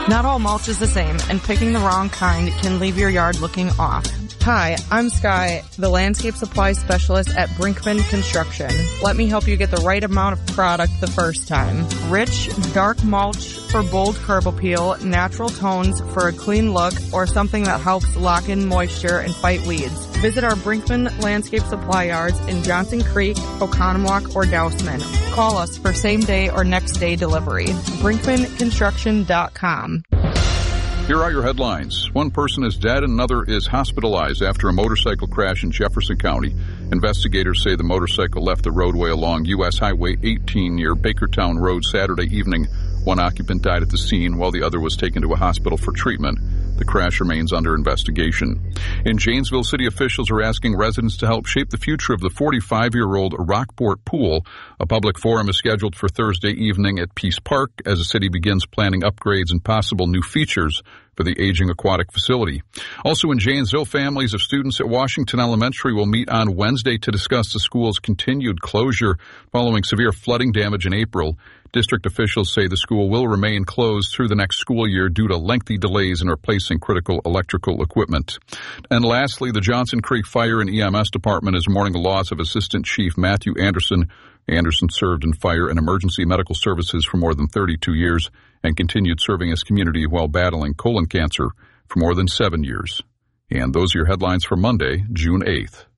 Not all mulch is the same, and picking the wrong kind can leave your yard looking off. Hi, I'm Sky, the landscape supply specialist at Brinkman Construction. Let me help you get the right amount of product the first time. Rich, dark mulch for bold curb appeal, natural tones for a clean look, or something that helps lock in moisture and fight weeds. Visit our Brinkman Landscape Supply Yards in Johnson Creek, Oconomowoc, or Dousman. Call us for same-day or next-day delivery. BrinkmanConstruction.com. Here are your headlines. One person is dead and another is hospitalized after a motorcycle crash in Jefferson County. Investigators say the motorcycle left the roadway along U.S. Highway 18 near Bakertown Road Saturday evening. One occupant died at the scene while the other was taken to a hospital for treatment. The crash remains under investigation. In Janesville, city officials are asking residents to help shape the future of the 45-year-old Rockport Pool. A public forum is scheduled for Thursday evening at Peace Park as the city begins planning upgrades and possible new features for the aging aquatic facility. Also in Janesville, families of students at Washington Elementary will meet on Wednesday to discuss the school's continued closure following severe flooding damage in April. District officials say the school will remain closed through the next school year due to lengthy delays in replacing critical electrical equipment. And lastly, the Johnson Creek Fire and EMS Department is mourning the loss of Assistant Chief Matthew Anderson. Anderson served in fire and emergency medical services for more than 32 years and continued serving his community while battling colon cancer for more than 7 years. And those are your headlines for Monday, June 8th.